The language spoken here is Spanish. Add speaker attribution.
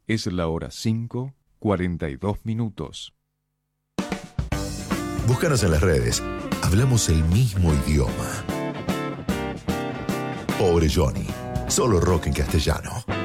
Speaker 1: Es la hora 5:42.
Speaker 2: Búscanos en las redes. Hablamos el mismo idioma. Pobre Johnny. Solo rock en castellano.